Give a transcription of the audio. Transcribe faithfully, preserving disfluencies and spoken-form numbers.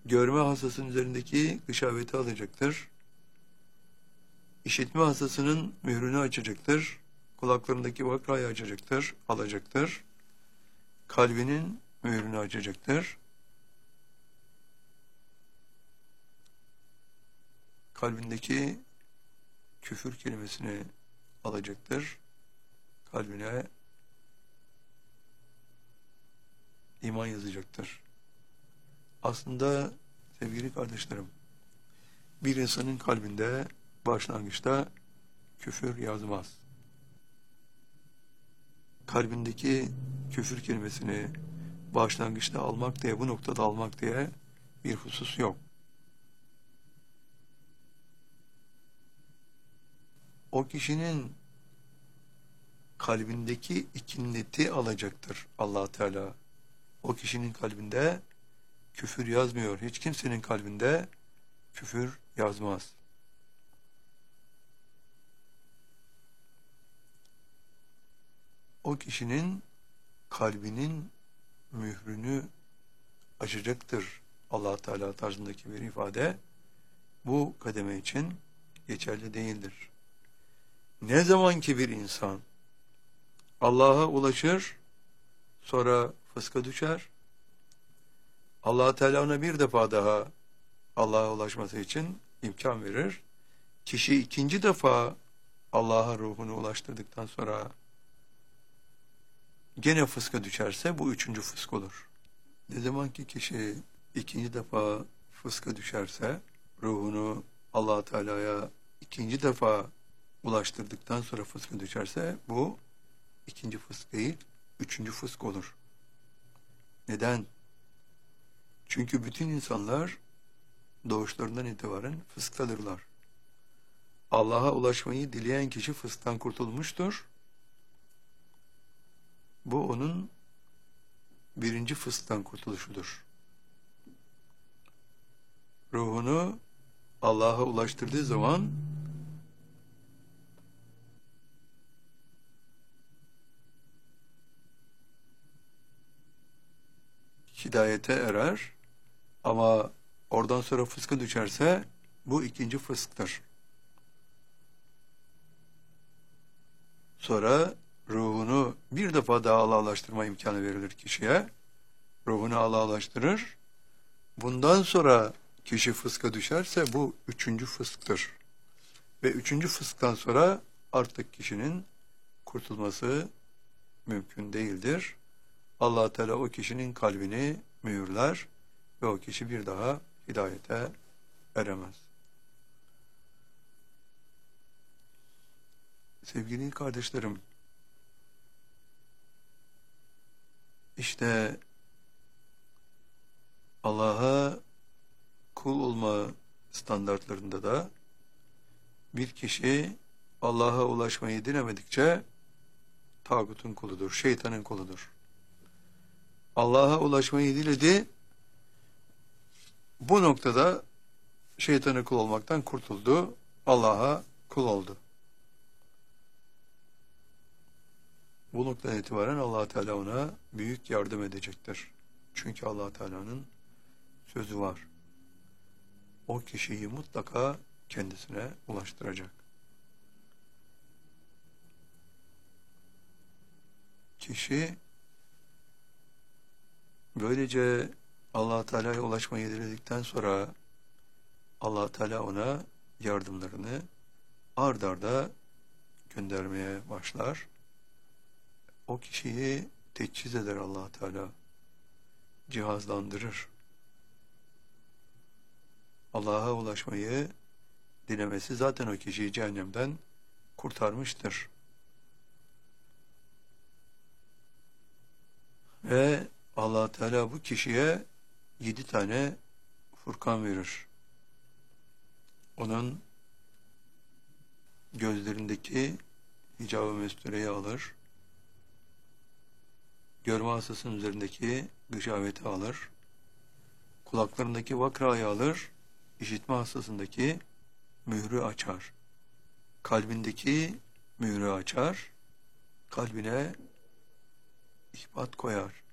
görme hastasının üzerindeki gışaveti alacaktır. İşitme hastasının mührünü açacaktır. Kulaklarındaki vakrayı açacaktır, alacaktır. Kalbinin mührünü açacaktır. Kalbindeki küfür kelimesini alacaktır. Kalbine iman yazacaktır. Aslında sevgili kardeşlerim, bir insanın kalbinde başlangıçta küfür yazmaz. Kalbindeki küfür kelimesini başlangıçta almak diye, bu noktada almak diye bir husus yok. O kişinin kalbindeki ikinneti alacaktır Allah Teala. O kişinin kalbinde küfür yazmıyor. Hiç kimsenin kalbinde küfür yazmaz. O kişinin kalbinin mührünü açacaktır Allah Teala tarzındaki bir ifade bu kademe için geçerli değildir. Ne zaman ki bir insan Allah'a ulaşır, sonra fıska düşer, Allah Teala ona bir defa daha Allah'a ulaşması için imkan verir. Kişi ikinci defa Allah'a ruhunu ulaştırdıktan sonra gene fıska düşerse bu üçüncü fısk olur. Ne zaman ki kişi ikinci defa fıska düşerse, ruhunu Allah Teala'ya ikinci defa ulaştırdıktan sonra fıska düşerse bu ikinci fısk değil, üçüncü fısk olur. Neden? Çünkü bütün insanlar doğuşlarından itibaren fısktadırlar. Allah'a ulaşmayı dileyen kişi fısktan kurtulmuştur. Bu onun birinci fısktan kurtuluşudur. Ruhunu Allah'a ulaştırdığı zaman hidayete erer, ama oradan sonra fıska düşerse bu ikinci fısktır. Sonra ruhunu bir defa daha Allah'a ulaştırma imkanı verilir kişiye. Ruhunu Allah'a ulaştırır. Bundan sonra kişi fıska düşerse bu üçüncü fısktır. Ve üçüncü fısktan sonra artık kişinin kurtulması mümkün değildir. Allah Teala o kişinin kalbini mühürler ve o kişi bir daha hidayete eremez. Sevgili kardeşlerim, işte Allah'a kul olma standartlarında da bir kişi Allah'a ulaşmayı dilemedikçe tağutun kuludur, şeytanın kuludur. Allah'a ulaşmayı diledi, bu noktada şeytanı kul olmaktan kurtuldu, Allah'a kul oldu. Bu noktadan itibaren Allah Teala ona büyük yardım edecektir. Çünkü Allah Teala'nın sözü var. O kişiyi mutlaka kendisine ulaştıracak. Kişi böylece Allah Teala'ya ulaşmayı diledikten sonra Allah Teala ona yardımlarını ard arda göndermeye başlar. O kişiyi teçhiz eder Allah Teala, cihazlandırır. Allah'a ulaşmayı dilemesi zaten o kişiyi cehennemden kurtarmıştır. Ve Allah Teala bu kişiye yedi tane Furkan verir. Onun gözlerindeki hicab-ı mestureyi alır. Görme hastasının üzerindeki gışaveti alır. Kulaklarındaki vakrayı alır. İşitme hastasındaki mührü açar. Kalbindeki mührü açar. Kalbine ihbat koyar.